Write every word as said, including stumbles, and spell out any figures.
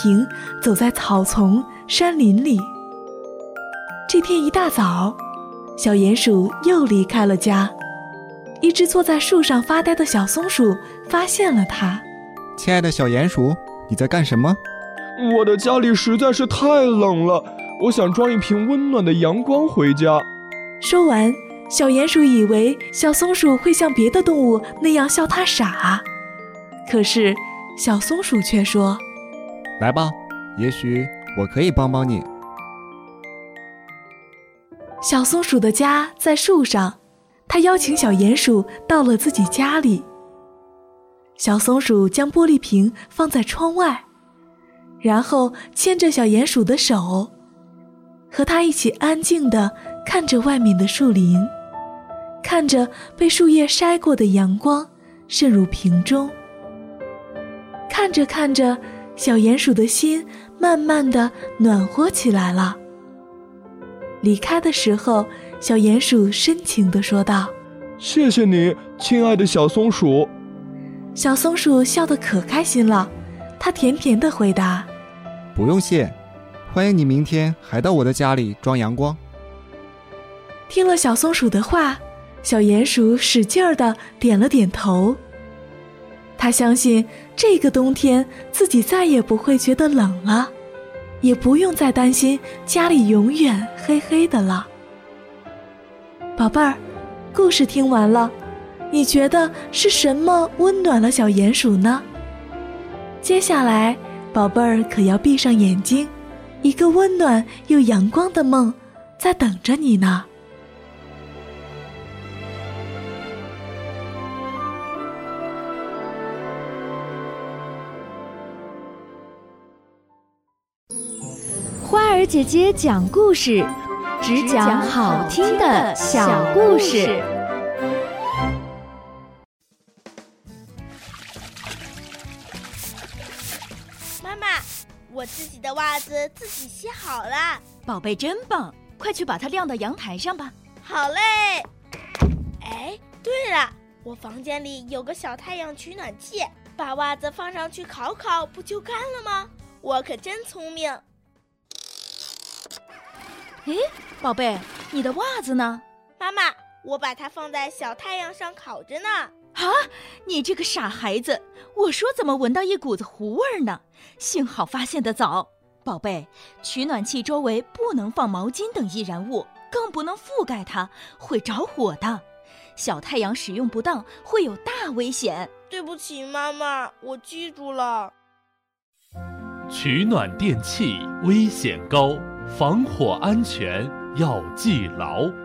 瓶走在草丛山林里。这天一大早，小鼹鼠又离开了家。一只坐在树上发呆的小松鼠发现了它。 亲爱的小鼹鼠，你在干什么？ 我的家里实在是太冷了，我想装一瓶温暖的阳光回家。 说完，小鼹鼠以为小松鼠会像别的动物那样笑它傻，可是小松鼠却说： 来吧，也许我可以帮帮你。 小松鼠的家在树上，它邀请小鼹鼠到了自己家里。小松鼠将玻璃瓶放在窗外，然后牵着小鼹鼠的手，和它一起安静地看着外面的树林，看着被树叶晒过的阳光渗入瓶中。看着看着，小鼹鼠的心慢慢地暖和起来了。离开的时候，小鼹鼠深情地说道： 谢谢你，亲爱的小松鼠。 小松鼠笑得可开心了，它甜甜地回答： 不用谢，欢迎你明天还到我的家里装阳光。 听了小松鼠的话，小鼹鼠使劲儿地点了点头。他相信这个冬天自己再也不会觉得冷了，也不用再担心家里永远黑黑的了。宝贝儿，故事听完了，你觉得是什么温暖了小鼹鼠呢？接下来，宝贝儿可要闭上眼睛，一个温暖又阳光的梦在等着你呢。 花儿姐姐讲故事，只讲好听的小故事。 妈妈，我自己的袜子自己洗好了。 宝贝真棒，快去把它晾到阳台上吧。 好嘞。哎，对了，我房间里有个小太阳取暖器，把袜子放上去烤烤，不就干了吗？我可真聪明。 诶，宝贝，你的袜子呢？ 妈妈，我把它放在小太阳上烤着呢。 啊，你这个傻孩子，我说怎么闻到一股子糊味呢？幸好发现得早。宝贝，取暖器周围不能放毛巾等易燃物，更不能覆盖它，会着火的。小太阳使用不当会有大危险。 对不起妈妈，我记住了。 取暖电器危险高，防火安全要记牢。